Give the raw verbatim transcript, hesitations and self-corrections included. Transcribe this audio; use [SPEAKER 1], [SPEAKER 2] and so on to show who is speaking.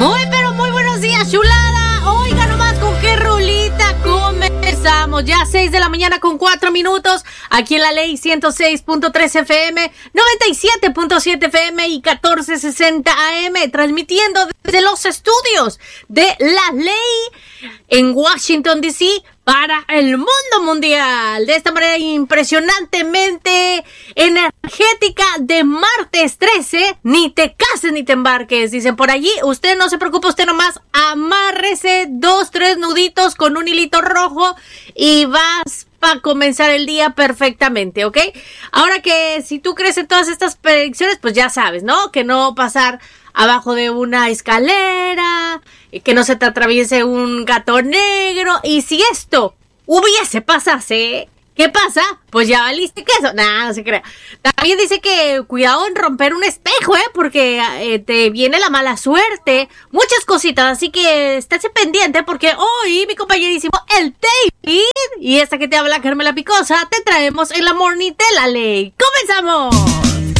[SPEAKER 1] Muy, pero muy buenos días, chulada. Oiga nomás con qué rolita comenzamos. Ya seis de la mañana con cuatro minutos. Aquí en la Ley ciento seis punto tres F M, noventa y siete punto siete F M y catorce sesenta A M. Transmitiendo desde los estudios de la Ley en Washington, D C para el mundo mundial. De esta manera impresionantemente energética de martes trece. Ni te cases ni te embarques, dicen por allí. Usted no se preocupe, usted nomás amárrese dos, tres nuditos con un hilito rojo y vas para comenzar el día perfectamente, ¿ok? Ahora que si tú crees en todas estas predicciones, pues ya sabes, ¿no? Que no pasar abajo de una escalera, que no se te atraviese un gato negro. Y si esto hubiese pasase, ¿qué pasa? Pues ya valiste queso. Nada, no se crea. También dice que cuidado en romper un espejo, ¿eh? Porque eh, te viene la mala suerte. Muchas cositas, así que estés pendiente porque hoy mi compañerísimo, el David, y esta que te habla Carmela Picosa, te traemos en la Morning de la Ley. ¡Comenzamos!